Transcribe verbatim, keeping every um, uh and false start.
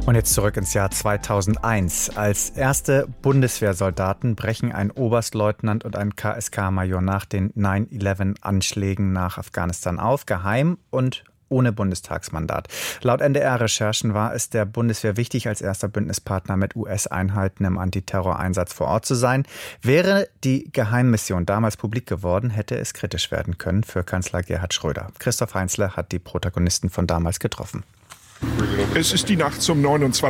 Und jetzt zurück ins Jahr zweitausendeins. Als erste Bundeswehrsoldaten brechen ein Oberstleutnant und ein K S K-Major nach den neun elf Anschlägen nach Afghanistan auf, geheim und ohne Bundestagsmandat. Laut N D R-Recherchen war es der Bundeswehr wichtig, als erster Bündnispartner mit U S-Einheiten im Antiterror-Einsatz vor Ort zu sein. Wäre die Geheimmission damals publik geworden, hätte es kritisch werden können für Kanzler Gerhard Schröder. Christoph Heinzle hat die Protagonisten von damals getroffen. Es ist die Nacht zum neunundzwanzigsten